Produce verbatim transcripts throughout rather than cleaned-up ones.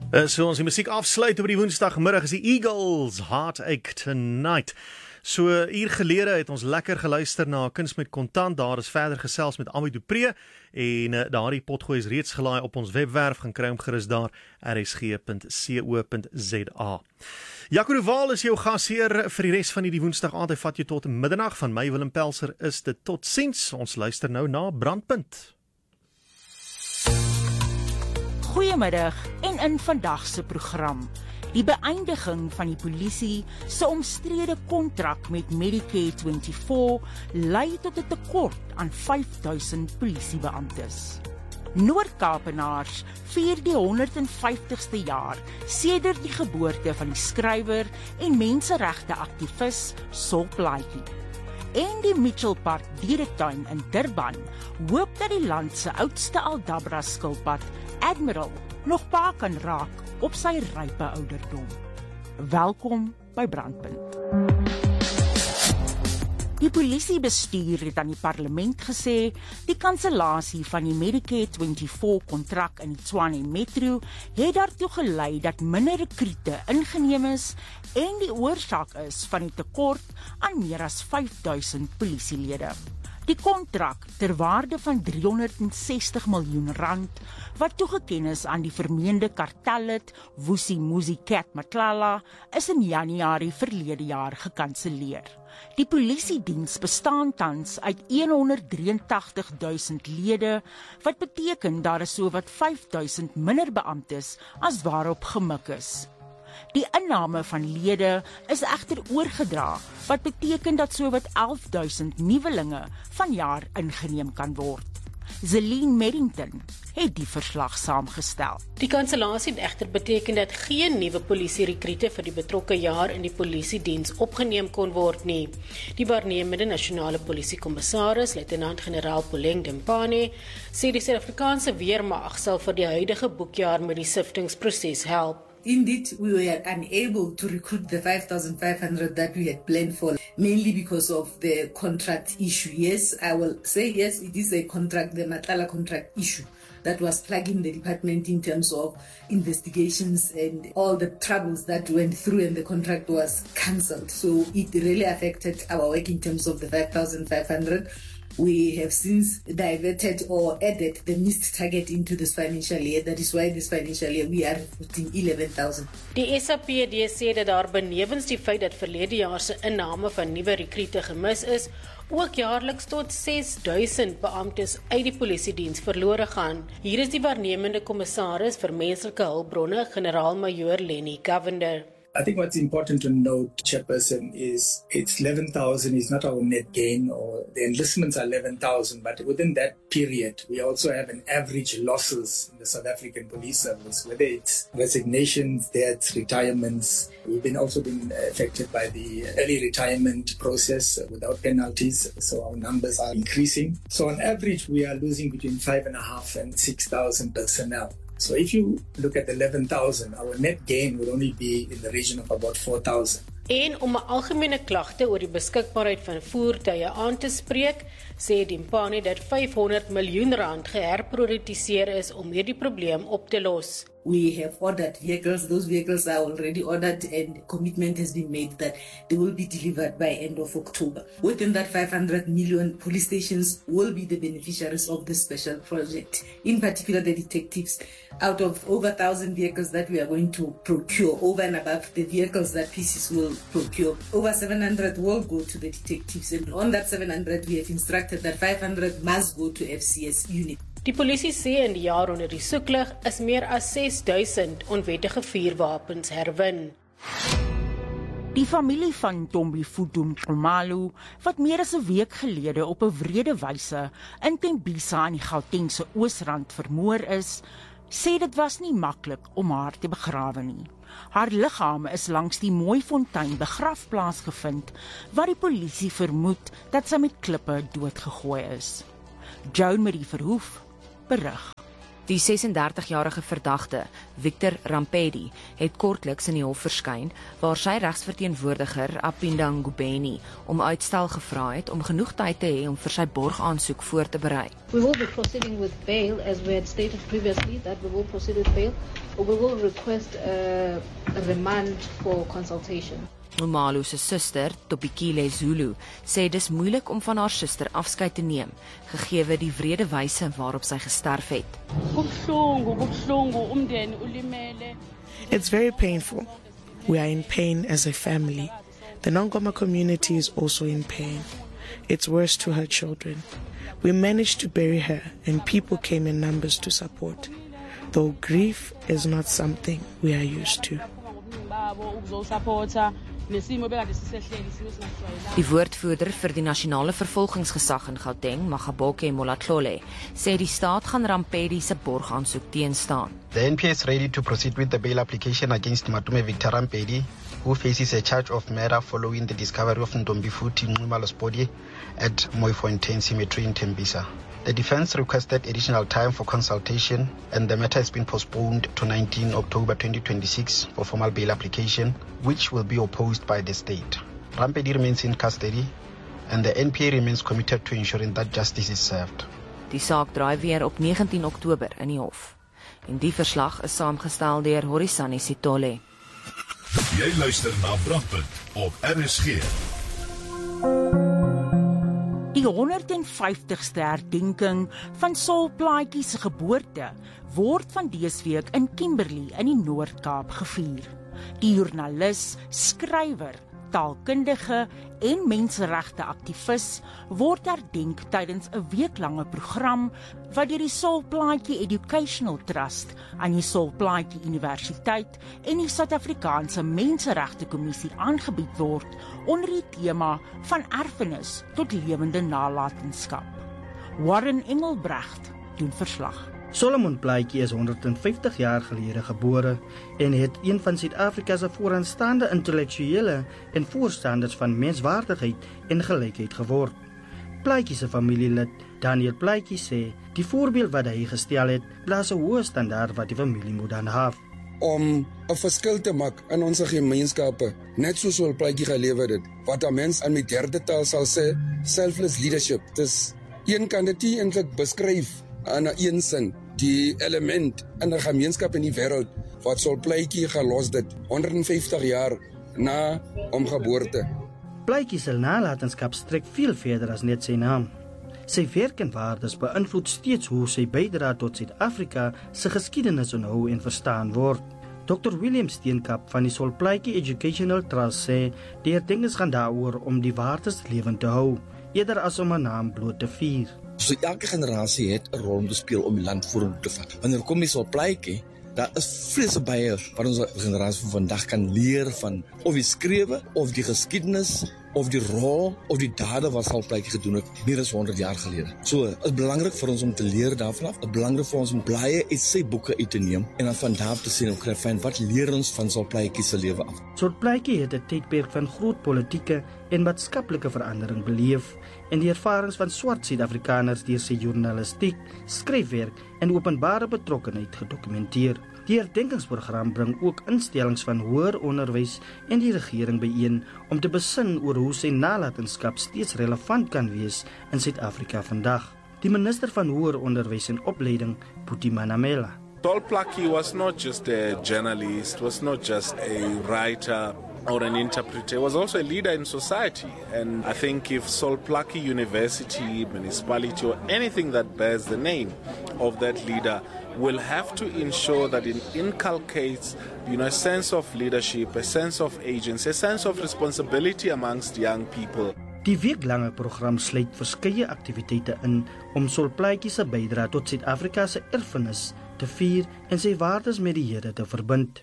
Uh, so ons die musiek afsluit op die woensdagmiddag is die Eagles, Heartache Tonight. So uur gelede het ons lekker geluister na Kuns met Kontant, daar is verder gesels met Ami du Preez en uh, daardie potgooi is reeds gelaai op ons webwerf, gaan kry hom gerus daar, r s g punt co punt z a. Jaco de Waal is jou gasheer vir die res van die woensdag aand, hy vat jou tot middernag, van my Willem Pelser is dit tot ziens, ons luister nou na Brandpunt. Goeiemiddag en in vandag se program. Die beëindiging van die polisie se omstrede kontrak met Medicare vyf-twee lei tot 'n tekort aan vyf duisend polisiebeamptes. Noord-Kaapenaars vier die honderd en vyftigste jaar sedert die geboorte van die skrywer en menseregte aktivis Sol Plaatje. En die Mitchell Park dieretuin in Durban hoop dat die land se oudste Aldabra skilpad, Admiral, nog pa kan raak op sy rype ouderdom. Welkom by Brandpunt. Die polisiebestuur het aan die parlement gesê die kansellasie van die Medicare vyf-twee kontrak in die Tshwane Metro het daartoe gelei dat minder rekrute ingeneem is en die oorsaak is van die tekort aan meer as vyf duisend polisielede. Die kontrak ter waarde van driehonderd en sestig miljoen rand wat toegeken is aan die vermeende kartellid Vusi Musi Cat Matlala is in Januarie verlede jaar gekanselleer. Die polisiediens bestaan tans uit honderd drieëntagtig duisend lede, wat beteken daar is sowat vyf duisend minder beamptes as waarop gemik is. Die inname van lede is egter oorgedra, wat beteken dat sowat elf duisend nuwelinge vanjaar ingeneem kan word. Zelene Merrington het die verslag saamgestel. Die kansellasie het egter beteken dat geen nuwe polisierekrute vir die betrokke jaar in die polisiediens opgeneem kon word nie. Die waarnemende nasionale polisiekommissaris, luitenant-generaal Poleng Dempane, sê die Suid-Afrikaanse weermag sal vir die huidige boekjaar met die siftingsproses help. Indeed, we were unable to recruit the five thousand five hundred that we had planned for, mainly because of the contract issue. Yes, I will say yes, it is a contract, the Matlala contract issue that was plaguing the department in terms of investigations and all the troubles that went through, and the contract was cancelled. So it really affected our work in terms of the five thousand five hundred. We have since diverted or added the missed target into this financial year. That is why this financial year we are recruiting eleven thousand. Die S A P D sê dat daar benewens die feit dat verlede jaar se inname van nuwe rekrute gemis is, ook jaarliks tot ses duisend beamptes uit die polisiediens verlore gaan. Hier is die waarnemende kommissaris vir menslike hulpbronne, generaal-majoor Lenny Govender. I think what's important to note, Chairperson, is it's eleven thousand is not our net gain, or the enlistments are eleven thousand, but within that period, we also have an average losses in the South African Police Service, whether it's resignations, deaths, retirements. We've been also been affected by the early retirement process without penalties, so our numbers are increasing. So on average, we are losing between five and a half and six thousand personnel. So if you look at eleven thousand, our net gain will only be in the region of about four thousand. En om 'n algemene klagte oor die beskikbaarheid van voertuie aan te spreek, sê Dempane dat vyfhonderd miljoen rand geherprioritiseer is om hierdie probleem op te los. We have ordered vehicles. Those vehicles are already ordered, and commitment has been made that they will be delivered by end of October. Within that five hundred million, police stations will be the beneficiaries of this special project. In particular, the detectives. Out of over one thousand vehicles that we are going to procure, over and above the vehicles that P Cs will procure, over seven hundred will go to the detectives. And on that seven hundred, we have instructed that five hundred must go to F C S unit. Die polisie sê in die jaar onder die soeklig is meer as ses duisend onwettige vuurwapens herwin. Die familie van Tombi Futum Khumalo, wat meer as 'n week gelede op 'n wrede wyse in Tembisa in die Gautengse Oosrand vermoor is, sê dit was nie maklik om haar te begrawe nie. Haar liggaam is langs die Mooifontein begrafplaas gevind, waar die polisie vermoed dat sy met klippe doodgegooi is. Joan Marie Verhoef berig. Die ses-en-dertig-jarige verdagte, Victor Rampedi, het kortliks in die hof verskyn, waar sy regsverteenwoordiger, Apinda Ngubeni, om uitstel gevra het om genoeg tyd te hê om vir sy borgaansoek voor te berei. We will be proceeding with bail, as we had stated previously, that we will proceed with bail, or we will request a remand for consultation. Umalo se suster, Topikile Zulu, sê dis moeilik om van haar suster afskeid te neem, gegeewe die wrede wyse waarop sy gesterf het. It's very painful. We are in pain as a family. The Nongoma community is also in pain. It's worse to her children. We managed to bury her and people came in numbers to support, though grief is not something we are used to. Die woordvoerder vir die nasionale vervolgingsgesag in Gauteng, Magaboke Molatlole, sê die staat gaan Rampedi se borgaansoek teenstaan. The N P A is ready to proceed with the bail application against Matume Victor Rampedi, who faces a charge of murder following the discovery of Ntombi Futhi Nxumalo's body at Mooifontein Cemetery in Tembisa. The defense requested additional time for consultation, and the matter has been postponed to nineteenth October twenty twenty-six for formal bail application, which will be opposed by the state. Rampedi remains in custody, and the N P A remains committed to ensuring that justice is served. Die saak draai weer op negentien Oktober in die hof. En die verslag is saamgestel deur Horisani Sitole. Jy luister na Brandpunt op R S G. Die honderd en vyftigste herdenking van Saul Plaatjie se geboorte word van dese week in Kimberley in die Noord-Kaap gevier. Die joernalis, skrywer, taalkundige en menseregte aktivis word herdenk tydens 'n weeklange program wat deur die Saul Plaatjie Educational Trust aan die Saul Plaatjie Universiteit en die Suid-Afrikaanse Menseregte Kommissie aangebied word onder die tema van erfenis tot lewende nalatenskap. Warren Engelbrecht doen verslag. Solomon Plaatjie is honderd en vyftig jaar gelede gebore en het een van Suid-Afrika se vooraanstaande intellektuele en voorstanders van menswaardigheid en gelykheid geword. Plaatjie se familielid, Daniel Plaatjie, sê die voorbeeld wat hy gestel het, plaas 'n hoë standaard wat die familie moet aanhaf. Om 'n verskil te maak in ons gemeenskappe, net soos Saul Plaatjie gelewe het, wat 'n mens in die derde taal sal sê, selfless leadership. Dis een kan dit nie eintlik beskryf in 'n een sin, die element in 'n gemeenskap in die wêreld wat Saul Plaatjie gelos het honderd en vyftig jaar na hom geboorte. Plaatjie se nalatenskap strek veel verder as net sy naam. Sy werk en waardes beïnvloed steeds hoe sy bydra tot Suid-Afrika se geskiedenis onthou en verstaan word. dokter William Steenkap van die Saul Plaatjie Educational Trust sê die herdenkings gaan daaroor om die waardes lewend te hou, eerder as om 'n naam bloot te vier. So elke generasie het 'n rol om te speel om die land vorentoe te vat. Wanneer kom die Saul Plaatjie, daar is vreeslik baie wat ons generasie van vandag kan leer van of die skrewe, of die geskiedenis, of die rol, of die dade wat Saul Plaatjie gedoen het meer as honderd jaar gelede. So, het is belangrik vir ons om te leer daarvan af, het is belangrik vir ons om blye uit sy boeke uit te neem en dan van daar te sien om kry van wat leer ons van Saul Plaatjie se lewe af. Saul Plaatjie het 'n tydperk van groot politieke en maatskaplike verandering beleef en die ervarings van swart Suid-Afrikaners deur sy journalistiek, skryfwerk en openbare betrokkenheid gedokumenteer. Die herdenkingsprogram bring ook instellings van hoër onderwys en die regering byeen om te besin oor hoe sy nalatenskap steeds relevant kan wees in Suid-Afrika vandag. Die minister van hoër onderwys en opleiding, Phuthi Manamela. Saul Plaatjie was not just a journalist, was not just a writer or an interpreter, he was also a leader in society. And I think if Saul Plaatjie University, municipality or anything that bears the name of that leader will have to ensure that it inculcates, you know, a sense of leadership, a sense of agency, a sense of responsibility amongst young people. Die weeklange program sluit verskeie aktiwiteite in om Saul Plaatjie se bydrae tot Suid-Afrika se erfenis te vier en sy waardes met die Here te verbind.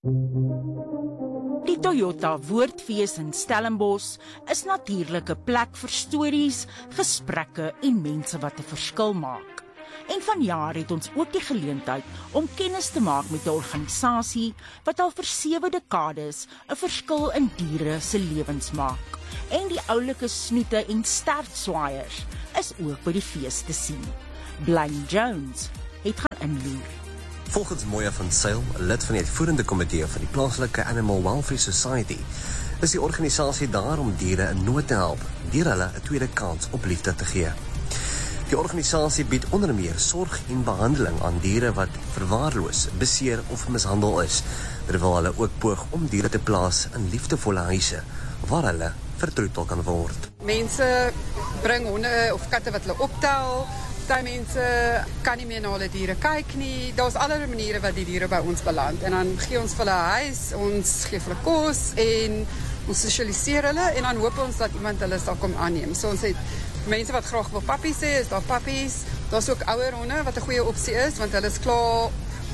Die Toyota Woordfees in Stellenbosch is natuurlik 'n plek vir stories, gesprekke en mense wat 'n verskil maak. En vanjaar het ons ook die geleentheid om kennis te maak met 'n organisasie wat al vir sewe dekades 'n verskil in diere se lewens maak. En die oulike snoete en stertswaaiers is ook by die fees te sien. Blaine Jones het gaan inloer. Volgens Moya van Sail, 'n lid van die uitvoerende komitee van die plaaslike Animal Welfare Society, is die organisasie daar om diere in nood te help, deur hulle 'n tweede kans op liefde te gee. Die organisasie bied onder meer sorg en behandeling aan diere wat verwaarloos, beseer of mishandel is, terwyl hulle ook poog om diere te plaas in liefdevolle huise, waar hulle vertroetel kan word. Mense bring honde of katte wat hulle optel, Party mense kan nie meer na hulle diere kyk nie. Daar's allerlei maniere wat die diere by ons beland. En dan gee ons vir hulle 'n huis, ons gee vir hulle kos en ons sosialiseer hulle en dan hoop ons dat iemand hulle sal kom aanneem. So ons het mense wat graag wil pappies hê, is daar pappies. Daar's ook ouer honde wat 'n goeie opsie is want hulle is klaar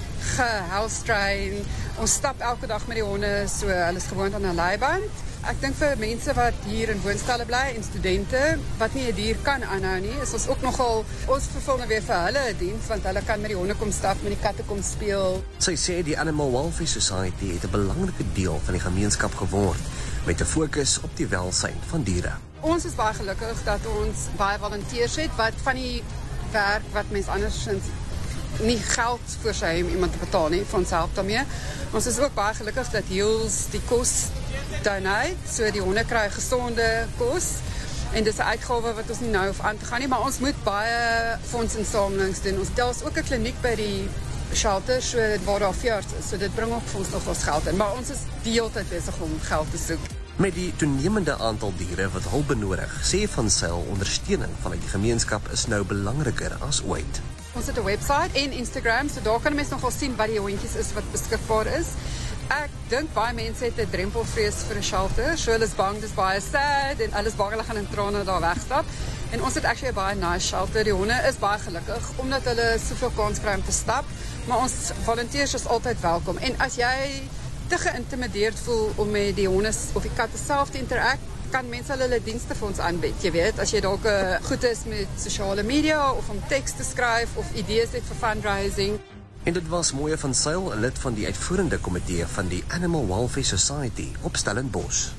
ge-house train. Ons stap elke dag met die honde, so hulle is gewoond aan 'n leiband. Ek dink vir mense wat hier in woonstelle bly en studente wat nie 'n dier kan aanhou nie, is ons ook nogal ons vervul nou weer vir hulle 'n diens want hulle kan met die honde kom stap, met die katte kom speel. Sy sê die Animal Welfare Society het 'n belangrike deel van die gemeenskap geword met 'n fokus op die welsyn van diere. Ons is baie gelukkig dat ons baie volonteërs het wat van die werk wat mense andersins nie geld vir sy om iemand te betaal nie, vir ons help daarmee. Ons is ook baie gelukkig dat Heels die kos donate, so die honde kry gesonde kos en dis 'n uitgawe wat ons nie nou hoef aan te gaan nie, maar ons moet baie fondsinsamelings doen. Ons daar's ook 'n kliniek by die shelter, so waar daar veearts is, so dit bring ook vir ons nog ons geld in, maar ons is die hele tyd besig om geld te soek. Met die toenemende aantal diere wat hulp benodig, sê Van Sail ondersteuning vanuit die gemeenskap is nou belangriker as ooit. Ons het 'n webwerf en Instagram, so daar kan mense nogal sien wat die hondjies is wat beskikbaar is. Ek dink baie mense het 'n drempelvrees vir 'n shelter, so hulle is bang dis baie sad en alles bang hulle gaan in trane daar wegstap. En ons het actually 'n baie nice shelter. Die honde is baie gelukkig omdat hulle soveel kans kry om te stap, maar ons volonteërs is altyd welkom. En as jy te geïntimideerd voel om met die honde of die katte self te interact, kan mense hulle hulle dienste vir ons aanbied. Jy weet, as jy dalk uh, goed is met sosiale media of om teks te skryf of idees het vir fundraising. En dit was Moya van Sail, 'n lid van die uitvoerende komitee van die Animal Welfare Society op Stellenbosch.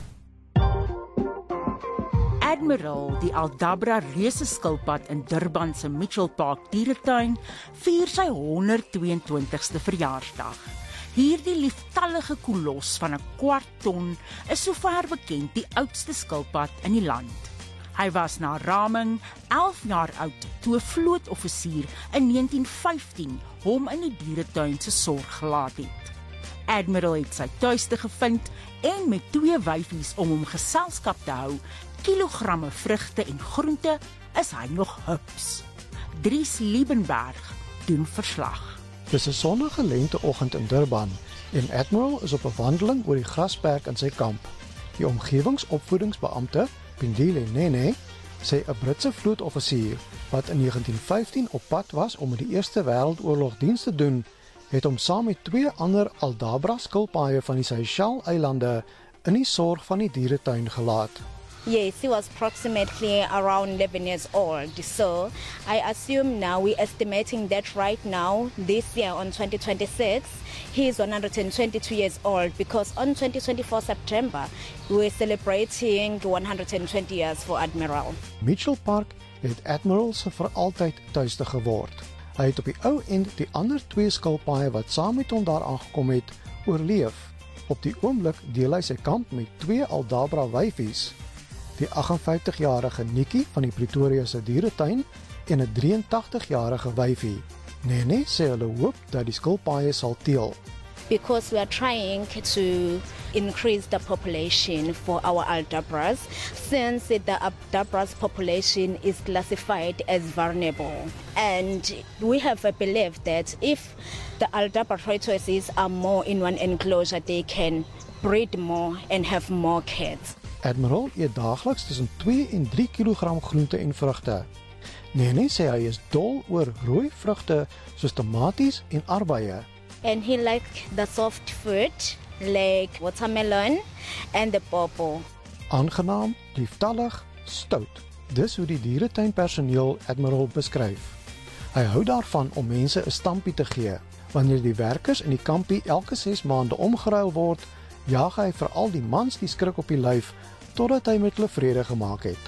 Admiral, die Aldabra reuseskilpad in Durban se Mitchell Park dieretuin, vier sy honderdtweeëntwintigste verjaarsdag. Hierdie lieftallige kolos van 'n kwart ton is sover bekend die oudste skilpad in die land. Hy was na raming elf jaar oud toe 'n vlootoffisier in negentien vyftien hom in die dieretuin se sorg gelaat het. Admiral het sy tuiste gevind en met twee wyfies om hom geselskap te hou, kilogramme vrugte en groente, is hy nog hups. Dries Liebenberg doen verslag. Dis 'n sonnige lenteoggend in Durban en Admiral is op 'n wandeling oor die grasperk in sy kamp. Die omgewingsopvoedingsbeampte, Pindile Nene, sê 'n Britse vlootoffisier wat in negentien vyftien op pad was om in die Eerste Wêreldoorlog diens te doen, het hom saam met twee ander Aldabra skilpaaie van die Seychelles-eilande in die sorg van die dieretuin gelaat. Yes, he was approximately around eleven years old. So I assume now we're estimating that right now, this year on twenty twenty-six, he is one hundred twenty-two years old because on twenty twenty-four September, we're celebrating one hundred twenty years for Admiral. Mitchell Park het Admiral se vir altyd tuiste geword. Hy het op die ou end die ander twee skilpaaie wat saam met hom daar aangekom het, oorleef. Op die oomblik deel hy sy kamp met twee Aldabra wyfies. Die agt-en-vyftig-jarige Nikki van die Pretoria se dieretuin en 'n drieëntagtig-jarige wyfie. Nene sê hulle hoop dat die skilpaaie sal teel. Because we are trying to increase the population for our Aldabras, since the Aldabras population is classified as vulnerable. And we have a belief that if the Aldabra tortoises are more in one enclosure, they can breed more and have more kids. Admiral eet daagliks tussen twee en drie kilogram groente en vrugte. Nene sê hy is dol oor rooi vrugte soos tomaties en aardbeie. And he likes the soft fruit like watermelon and the pawpaw. Aangenaam, lieftallig, stout. Dis hoe die dieretuinpersoneel Admiral beskryf. Hy hou daarvan om mense 'n stampie te gee. Wanneer die werkers in die kampie elke ses maande omgeruil word, jaag hy vir al die mans die skrik op die lyf totdat hy met hulle vrede gemaak het.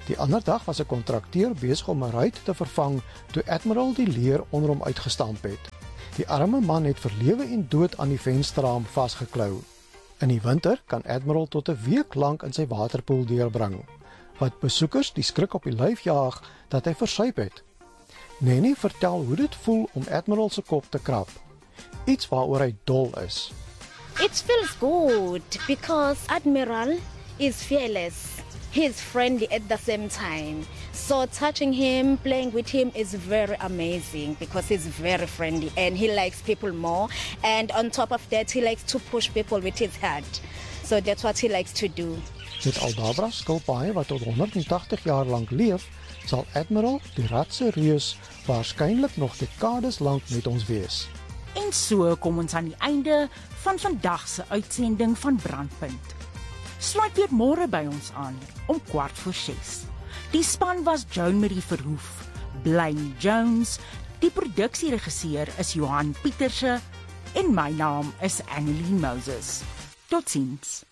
Die ander dag was 'n kontrakteur besig om 'n ruit te vervang toe Admiral die leer onder hom uitgestamp het. Die arme man het vir lewe en dood aan die vensterraam vasgeklou. In die winter kan Admiral tot 'n week lank in sy waterpoel deurbring, wat besoekers die skrik op die lyf jaag dat hy versuip het. Nene vertel hoe dit voel om Admiral se kop te krap, iets waaroor hy dol is. It feels good because Admiral is fearless. He's friendly at the same time. So touching him, playing with him is very amazing because he's very friendly and he likes people more. And on top of that, he likes to push people with his head. So that's what he likes to do. Met Aldabra skilpaaie wat tot honderdtagtig jaar lank leef, sal Admiral die ratse reus waarskynlik nog dekades lank met ons wees. En so kom ons aan die einde van vandag se uitsending van Brandpunt. Sluit weer môre by ons aan om kwart voor ses. Die span was Joan Marie Verhoef, Blaine Jones, die produksieregisseur is Johan Pieterse en my naam is Annelie Moses. Totsiens.